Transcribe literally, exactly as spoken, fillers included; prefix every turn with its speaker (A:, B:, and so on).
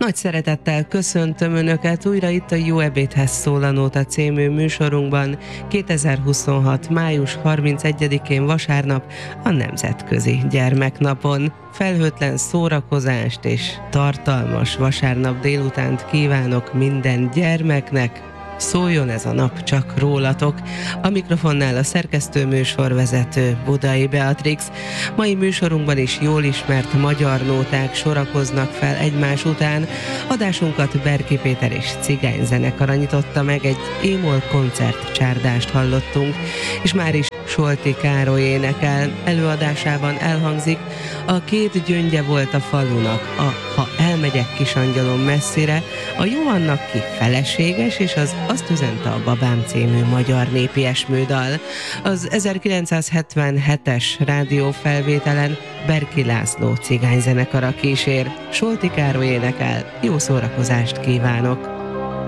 A: Nagy szeretettel köszöntöm Önöket újra itt a Jó ebédhez szól a Nóta című műsorunkban kétezer-huszonhat. május harmincegyedikén vasárnap a Nemzetközi Gyermeknapon. Felhőtlen szórakozást és tartalmas vasárnap délutánt kívánok minden gyermeknek. Szóljon ez a nap csak rólatok. A mikrofonnál a szerkesztő műsorvezető Budai Beatrix. Mai műsorunkban is jól ismert magyar nóták sorakoznak fel egymás után. Adásunkat Berki Péter és Cigány zenekara nyitotta meg, egy émol koncert csárdást hallottunk, és már is Solti Károly énekel. Előadásában elhangzik: a két gyöngye volt a falunak, a Ha elmegyek kisangyalom messzire, a jó annak ki feleséges, és az azt üzente a babám című magyar népi esmődal. Az ezerkilencszázhetvenhetes rádiófelvételen Berki László cigányzenekara kísér. Solti Károly énekel. Jó szórakozást kívánok!